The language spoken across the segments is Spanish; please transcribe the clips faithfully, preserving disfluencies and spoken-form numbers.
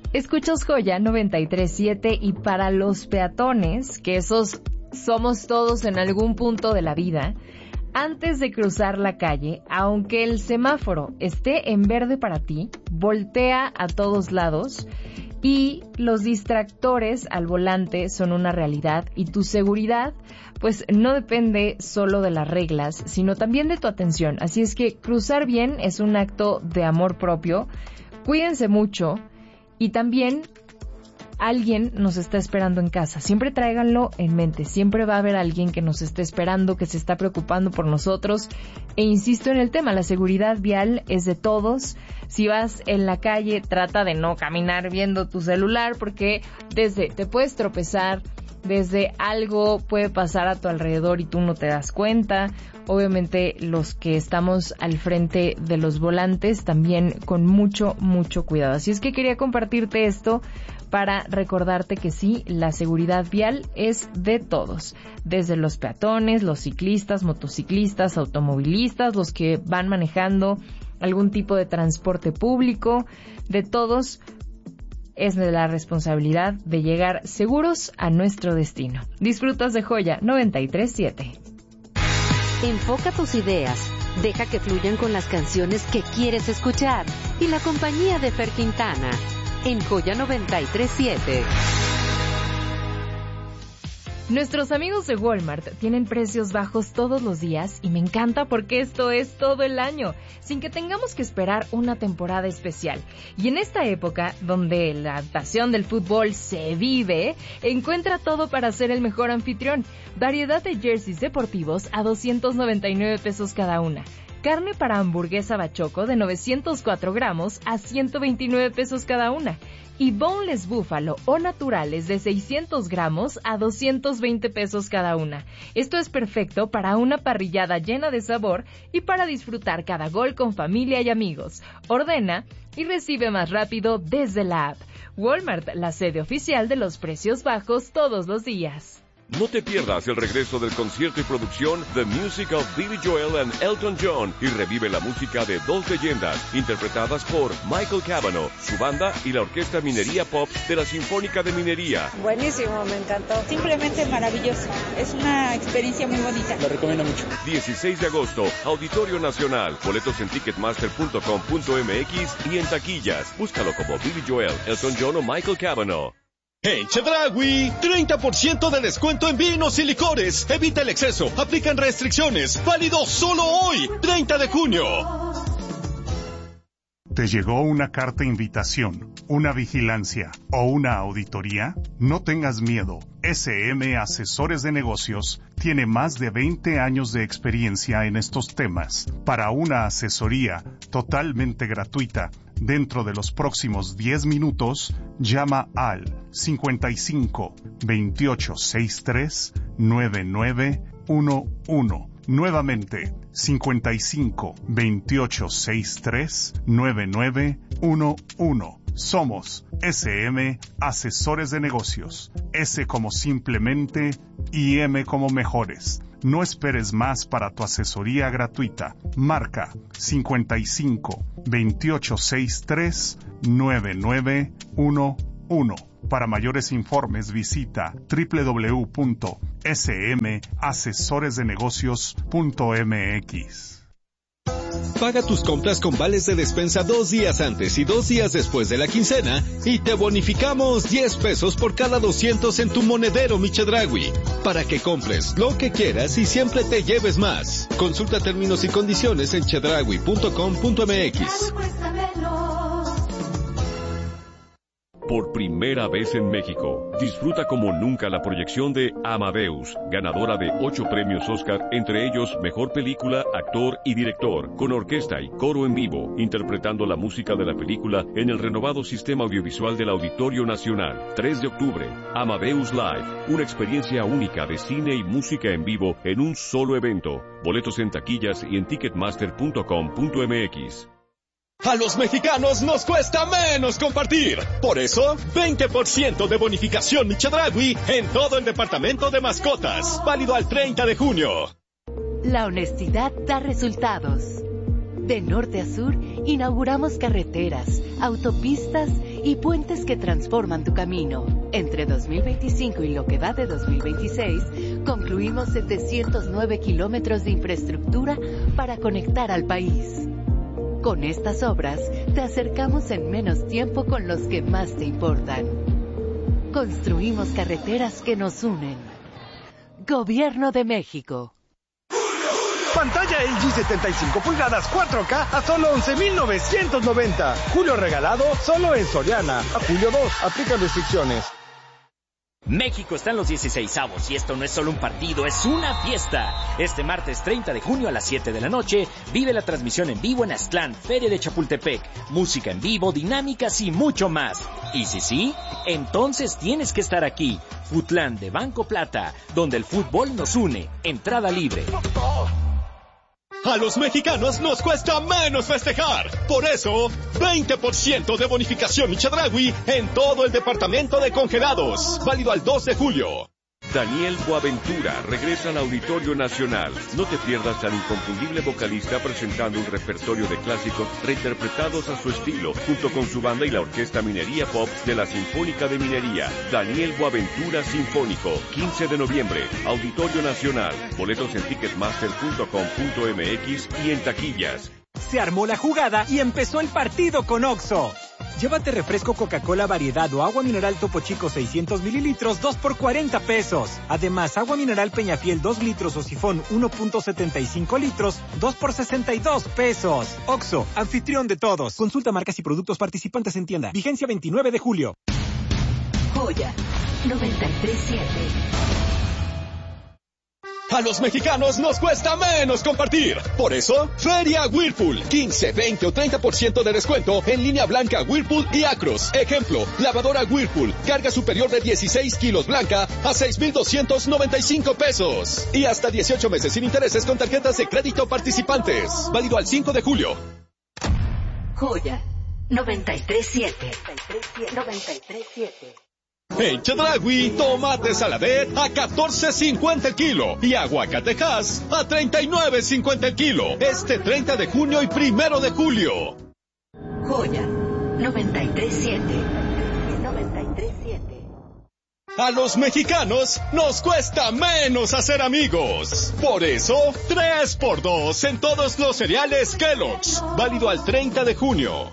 Escuchas Joya noventa y tres punto siete y para los peatones, que esos somos todos en algún punto de la vida, antes de cruzar la calle, aunque el semáforo esté en verde para ti, voltea a todos lados y los distractores al volante son una realidad y tu seguridad pues no depende solo de las reglas, sino también de tu atención. Así es que cruzar bien es un acto de amor propio. Cuídense mucho y también alguien nos está esperando en casa. Siempre tráiganlo en mente. Siempre va a haber alguien que nos esté esperando, que se está preocupando por nosotros. E insisto en el tema, la seguridad vial es de todos. Si vas en la calle, trata de no caminar viendo tu celular porque desde te puedes tropezar, desde algo puede pasar a tu alrededor y tú no te das cuenta. Obviamente los que estamos al frente de los volantes también con mucho, mucho cuidado. Así es que quería compartirte esto para recordarte que sí, la seguridad vial es de todos, desde los peatones, los ciclistas, motociclistas, automovilistas, los que van manejando algún tipo de transporte público, de todos es de la responsabilidad de llegar seguros a nuestro destino. Disfrutas de Joya noventa y tres punto siete. Enfoca tus ideas, deja que fluyan con las canciones que quieres escuchar y la compañía de Fer Quintana en Joya noventa y tres punto siete. Nuestros amigos de Walmart tienen precios bajos todos los días y me encanta porque esto es todo el año, sin que tengamos que esperar una temporada especial. Y en esta época, donde la pasión del fútbol se vive, encuentra todo para ser el mejor anfitrión. Variedad de jerseys deportivos a doscientos noventa y nueve pesos cada una. Carne para hamburguesa bachoco de novecientos cuatro gramos a ciento veintinueve pesos cada una. Y boneless búfalo o naturales de seiscientos gramos a doscientos veinte pesos cada una. Esto es perfecto para una parrillada llena de sabor y para disfrutar cada gol con familia y amigos. Ordena y recibe más rápido desde la app. Walmart, la sede oficial de los precios bajos todos los días. No te pierdas el regreso del concierto y producción The Music of Billy Joel and Elton John y revive la música de dos leyendas interpretadas por Michael Cavanaugh, su banda y la Orquesta Minería Pop de la Sinfónica de Minería. Buenísimo, me encantó. Simplemente maravilloso. Es una experiencia muy bonita. Lo recomiendo mucho. dieciséis de agosto, Auditorio Nacional. Boletos en ticketmaster punto com punto m x y en taquillas. Búscalo como Billy Joel, Elton John o Michael Cavanaugh. En Chedraui, treinta por ciento de descuento en vinos y licores. Evita el exceso, aplican restricciones. Válido solo hoy, treinta de junio. ¿Te llegó una carta invitación, una vigilancia o una auditoría? No tengas miedo. S M Asesores de Negocios tiene más de veinte años de experiencia en estos temas. Para una asesoría totalmente gratuita, dentro de los próximos diez minutos, llama al cincuenta y cinco, veintiocho, sesenta y tres, noventa y nueve once. Nuevamente, cincuenta y cinco, veintiocho, sesenta y tres, noventa y nueve once. Somos S M Asesores de Negocios. S como simplemente y M como mejores. No esperes más para tu asesoría gratuita. Marca cincuenta y cinco, veintiocho, sesenta y tres, noventa y nueve once. Para mayores informes visita doble u doble u doble u punto s m asesores de negocios punto m x. Paga tus compras con vales de despensa dos días antes y dos días después de la quincena y te bonificamos diez pesos por cada doscientos en tu monedero Mi Chedraui, para que compres lo que quieras y siempre te lleves más. Consulta términos y condiciones en chedraui punto com punto m x. Por primera vez en México, disfruta como nunca la proyección de Amadeus, ganadora de ocho premios Oscar, entre ellos Mejor Película, Actor y Director, con orquesta y coro en vivo, interpretando la música de la película en el renovado sistema audiovisual del Auditorio Nacional. tres de octubre, Amadeus Live, una experiencia única de cine y música en vivo en un solo evento. Boletos en taquillas y en ticketmaster punto com punto m x. A los mexicanos nos cuesta menos compartir. Por eso, veinte por ciento de bonificación Mi Chedraui en todo el departamento de mascotas. Válido al treinta de junio. La honestidad da resultados. De norte a sur, inauguramos carreteras, autopistas y puentes que transforman tu camino. Entre dos mil veinticinco y lo que va de dos mil veintiséis, concluimos setecientos nueve kilómetros de infraestructura para conectar al país. Con estas obras, te acercamos en menos tiempo con los que más te importan. Construimos carreteras que nos unen. Gobierno de México. Pantalla L G setenta y cinco pulgadas cuatro K a solo once mil novecientos noventa. Julio regalado solo en Soriana. A julio dos, aplican restricciones. México está en los dieciseisavos y esto no es solo un partido, es una fiesta. Este martes treinta de junio a las siete de la noche, vive la transmisión en vivo en Aztlán, Feria de Chapultepec. Música en vivo, dinámicas y mucho más. Y si sí, entonces tienes que estar aquí. Futlán de Banco Plata, donde el fútbol nos une. Entrada libre. A los mexicanos nos cuesta menos festejar. Por eso, veinte por ciento de bonificación Chedraui en todo el departamento de congelados. Válido al dos de julio. Daniel Boaventura regresa al Auditorio Nacional. No te pierdas al inconfundible vocalista presentando un repertorio de clásicos reinterpretados a su estilo, junto con su banda y la Orquesta Minería Pop de la Sinfónica de Minería. Daniel Boaventura Sinfónico, quince de noviembre, Auditorio Nacional. Boletos en ticketmaster punto com punto m x y en taquillas. Se armó la jugada y empezó el partido con Oxxo. Llévate refresco Coca-Cola variedad o agua mineral Topo Chico seiscientos mililitros, dos por cuarenta pesos. Además, agua mineral Peñafiel dos litros o sifón uno punto setenta y cinco litros, dos por sesenta y dos pesos. Oxxo, anfitrión de todos. Consulta marcas y productos participantes en tienda. Vigencia veintinueve de julio. Joya noventa y tres punto siete. A los mexicanos nos cuesta menos compartir. Por eso, Feria Whirlpool. quince, veinte o treinta por ciento de descuento en línea blanca Whirlpool y Acros. Ejemplo, lavadora Whirlpool. Carga superior de dieciséis kilos blanca a seis mil doscientos noventa y cinco pesos. Y hasta dieciocho meses sin intereses con tarjetas de crédito participantes. Válido al cinco de julio. Joya noventa y tres punto siete. noventa y tres punto siete. En Chedraui, tomate saladet a catorce cincuenta el kilo y aguacatejas a treinta y nueve cincuenta el kilo. Este treinta de junio y primero de julio. Joya noventa y tres punto siete. noventa y tres punto siete. A los mexicanos nos cuesta menos hacer amigos. Por eso, tres por dos en todos los cereales Kellogg's. Válido al treinta de junio.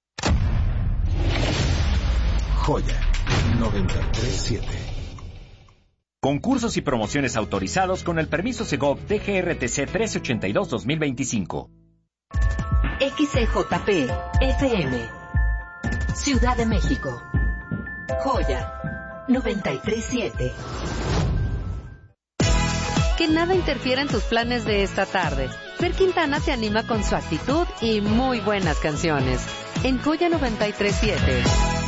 Joya noventa y tres punto siete. Concursos y promociones autorizados con el permiso Segov D G R T C trece ochenta y dos dos mil veinticinco. X C J P F M Ciudad de México. Joya noventa y tres punto siete. Que nada interfiera en tus planes de esta tarde. Fer Quintana te anima con su actitud y muy buenas canciones. En Joya noventa y tres punto siete.